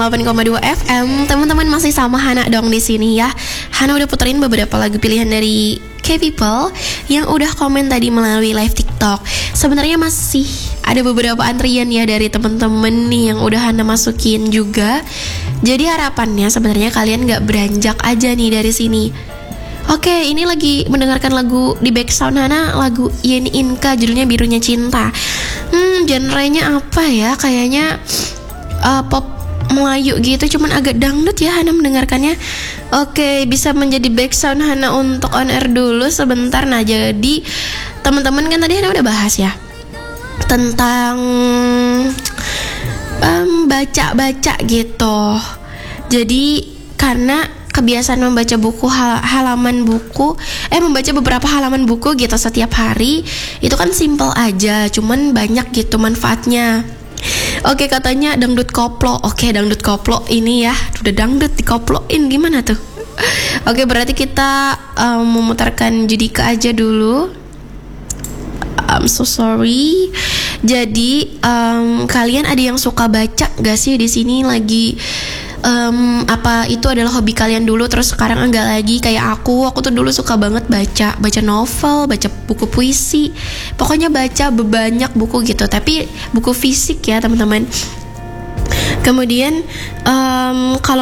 98,2 FM. Teman-teman masih sama Hana dong di sini ya. Hana udah puterin beberapa lagu pilihan dari K-People yang udah komen tadi melalui live TikTok. Sebenarnya masih ada beberapa antrian ya dari teman-teman nih yang udah Hana masukin juga. Jadi harapannya sebenarnya kalian gak beranjak aja nih dari sini. Oke, ini lagi mendengarkan lagu di background Hana, lagu Yeni Inka, judulnya Birunya Cinta. Genrenya apa ya? Kayaknya pop Melayu gitu, cuman agak dangdut ya Hana mendengarkannya. Oke, bisa menjadi background Hana untuk on air dulu sebentar. Nah, jadi teman-teman kan tadi Hana udah bahas ya tentang baca-baca gitu. Jadi karena kebiasaan membaca buku membaca beberapa halaman buku gitu setiap hari, itu kan simple aja, cuman banyak gitu manfaatnya. Oke, katanya dangdut koplo. Oke, dangdut koplo ini ya, udah dangdut dikoploin gimana tuh? Oke, berarti kita memutarkan Judika aja dulu. I'm so sorry. Jadi kalian ada yang suka baca gak sih di sini? Lagi apa itu adalah hobi kalian dulu terus sekarang enggak lagi? Kayak aku tuh dulu suka banget baca novel, baca buku puisi, pokoknya baca banyak buku gitu, tapi buku fisik ya teman-teman. Kemudian kalau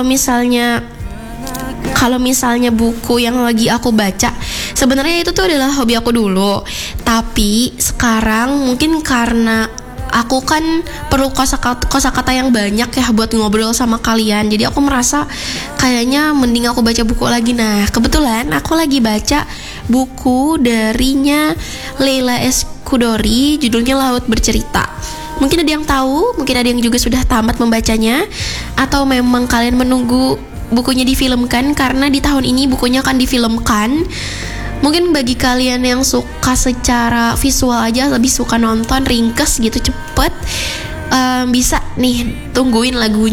misalnya buku yang lagi aku baca, sebenarnya itu tuh adalah hobi aku dulu, tapi sekarang mungkin karena aku kan perlu kosakata yang banyak ya buat ngobrol sama kalian. Jadi aku merasa kayaknya mending aku baca buku lagi. Nah, kebetulan aku lagi baca buku darinya Leila Eskudori, judulnya Laut Bercerita. Mungkin ada yang tahu, mungkin ada yang juga sudah tamat membacanya, atau memang kalian menunggu bukunya difilmkan, karena di tahun ini bukunya akan difilmkan. Mungkin bagi kalian yang suka secara visual aja, lebih suka nonton ringkes gitu cepet, bisa nih tungguin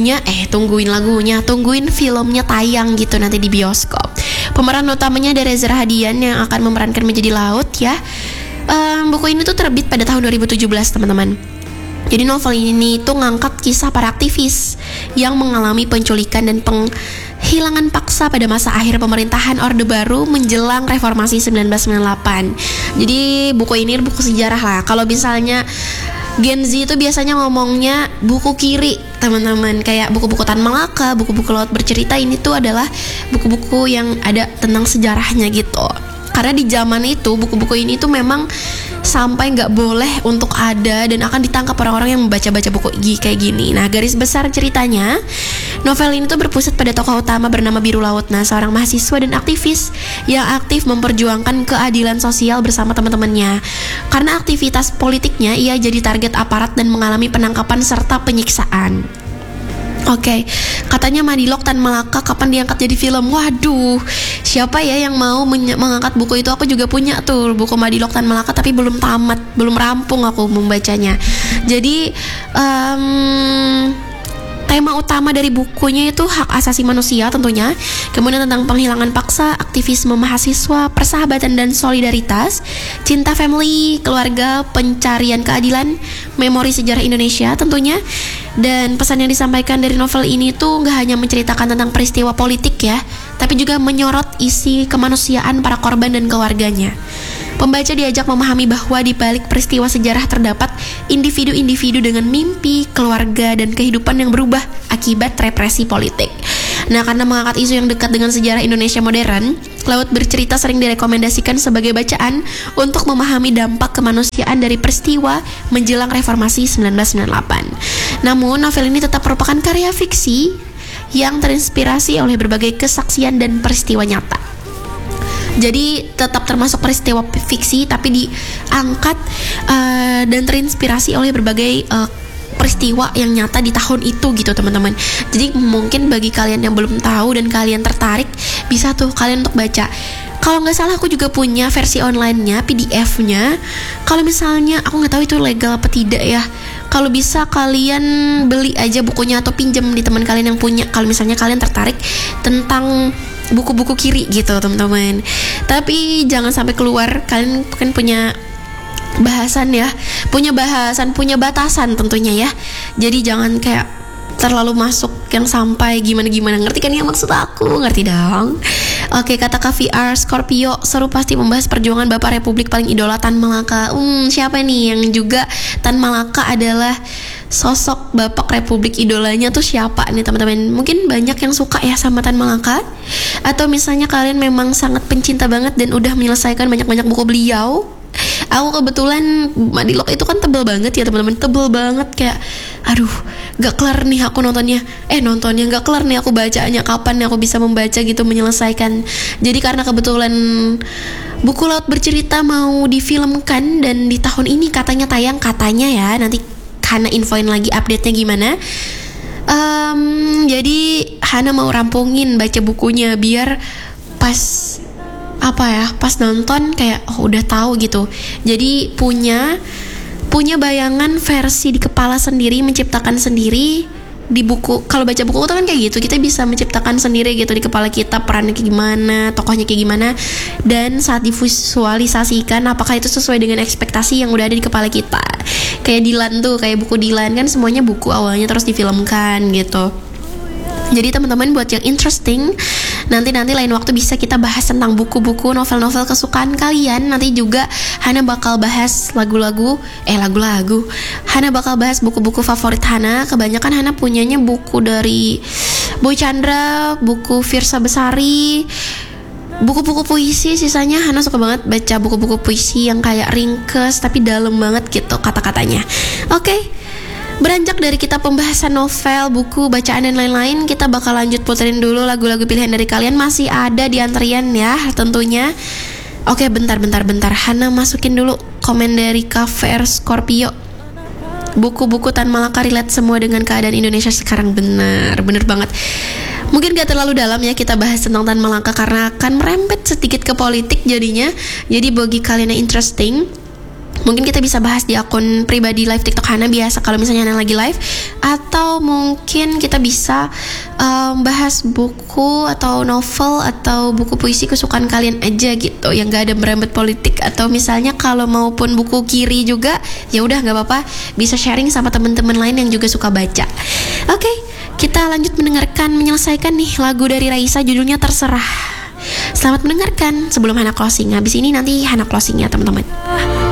filmnya tayang gitu nanti di bioskop. Pemeran utamanya ada Reza Rahadian yang akan memerankan menjadi Laut ya. Buku ini tuh terbit pada tahun 2017 teman-teman. Jadi novel ini tuh ngangkat kisah para aktivis yang mengalami penculikan dan penghilangan paksa pada masa akhir pemerintahan Orde Baru menjelang reformasi 1998. Jadi buku ini buku sejarah lah. Kalau misalnya Gen Z itu biasanya ngomongnya buku kiri teman-teman, kayak buku-buku Tan Malaka, buku-buku Laut Bercerita, ini tuh adalah buku-buku yang ada tentang sejarahnya gitu. Karena di zaman itu buku-buku ini tuh memang sampai nggak boleh untuk ada dan akan ditangkap orang-orang yang membaca-baca buku kayak gini. Nah, garis besar ceritanya, novel ini tuh berpusat pada tokoh utama bernama Biru Laut. Nah, seorang mahasiswa dan aktivis yang aktif memperjuangkan keadilan sosial bersama teman-temannya. Karena aktivitas politiknya, ia jadi target aparat dan mengalami penangkapan serta penyiksaan. Oke, katanya Madilog Tan Malaka kapan diangkat jadi film? Waduh, siapa ya yang mau mengangkat buku itu? Aku juga punya tuh buku Madilog Tan Malaka, tapi belum tamat, belum rampung aku membacanya. Jadi tema utama dari bukunya itu hak asasi manusia tentunya, kemudian tentang penghilangan paksa, aktivisme mahasiswa, persahabatan dan solidaritas, cinta family, keluarga, pencarian keadilan, memori sejarah Indonesia tentunya. Dan pesan yang disampaikan dari novel ini tuh gak hanya menceritakan tentang peristiwa politik ya, tapi juga menyorot isi kemanusiaan para korban dan keluarganya. Pembaca diajak memahami bahwa di balik peristiwa sejarah terdapat individu-individu dengan mimpi, keluarga, dan kehidupan yang berubah akibat represi politik. Nah, karena mengangkat isu yang dekat dengan sejarah Indonesia modern, Laut Bercerita sering direkomendasikan sebagai bacaan untuk memahami dampak kemanusiaan dari peristiwa menjelang reformasi 1998. Namun, novel ini tetap merupakan karya fiksi yang terinspirasi oleh berbagai kesaksian dan peristiwa nyata. Jadi tetap termasuk peristiwa fiksi, tapi diangkat dan terinspirasi oleh berbagai peristiwa yang nyata di tahun itu gitu teman-teman. Jadi mungkin bagi kalian yang belum tahu dan kalian tertarik, bisa tuh kalian untuk baca. Kalau nggak salah aku juga punya versi online-nya, PDF-nya. Kalau misalnya aku nggak tahu itu legal apa tidak ya. Kalau bisa kalian beli aja bukunya atau pinjam di teman kalian yang punya. Kalau misalnya kalian tertarik tentang buku-buku kiri gitu teman-teman. Tapi jangan sampai keluar, kalian kan punya bahasan ya, punya batasan tentunya ya. Jadi jangan kayak terlalu masuk yang sampai gimana-gimana. Ngerti kan yang maksud aku? Ngerti dong. Oke, kata KVR Scorpio, seru pasti membahas perjuangan Bapak Republik paling idola Tan Malaka. Siapa nih yang juga Tan Malaka adalah sosok Bapak Republik idolanya tuh siapa nih teman-teman? Mungkin banyak yang suka ya sama Tan Malaka, atau misalnya kalian memang sangat pencinta banget dan udah menyelesaikan banyak-banyak buku beliau. Aku kebetulan Madilog itu kan tebel banget ya teman-teman, tebel banget, kayak aduh gak kelar nih aku nontonnya gak kelar nih aku bacanya, kapan nih aku bisa membaca gitu, menyelesaikan. Jadi karena kebetulan buku Laut Bercerita mau difilmkan dan di tahun ini katanya tayang, katanya ya, nanti Hana infoin lagi update-nya gimana. Jadi Hana mau rampungin baca bukunya biar pas nonton kayak udah tahu gitu. Jadi punya bayangan versi di kepala sendiri, menciptakan sendiri di buku. Kalau baca buku itu kan kayak gitu, kita bisa menciptakan sendiri gitu di kepala kita, perannya kayak gimana, tokohnya kayak gimana, dan saat divisualisasikan apakah itu sesuai dengan ekspektasi yang udah ada di kepala kita. Kayak Dilan tuh, kayak buku Dilan kan semuanya buku awalnya terus difilmkan gitu. Jadi teman-teman buat yang interesting, nanti lain waktu bisa kita bahas tentang buku-buku, novel-novel kesukaan kalian. Nanti juga Hana bakal bahas lagu-lagu. Hana bakal bahas buku-buku favorit Hana. Kebanyakan Hana punyanya buku dari Boy Chandra, buku Firsa Besari, buku-buku puisi. Sisanya Hana suka banget baca buku-buku puisi yang kayak ringkes tapi dalam banget gitu kata-katanya. Oke. Beranjak dari kita pembahasan novel, buku, bacaan dan lain-lain, kita bakal lanjut puterin dulu lagu-lagu pilihan dari kalian. Masih ada di antrian ya tentunya. Oke, bentar. Hana masukin dulu komen dari KVR Scorpio. Buku-buku Tan Malaka relate semua dengan keadaan Indonesia sekarang. Bener banget. Mungkin gak terlalu dalam ya kita bahas tentang Tan Malaka karena akan merembet sedikit ke politik jadinya. Jadi bagi kalian yang interesting, mungkin kita bisa bahas di akun pribadi live TikTok Hana biasa kalau misalnya Hana lagi live, atau mungkin kita bisa bahas buku atau novel atau buku puisi kesukaan kalian aja gitu yang gak ada merembet politik. Atau misalnya kalau maupun buku kiri juga ya udah nggak apa-apa, bisa sharing sama teman-teman lain yang juga suka baca. Oke, kita lanjut menyelesaikan nih lagu dari Raisa, judulnya Terserah. Selamat mendengarkan sebelum Hana closing. Habis ini nanti Hana closing ya teman-teman.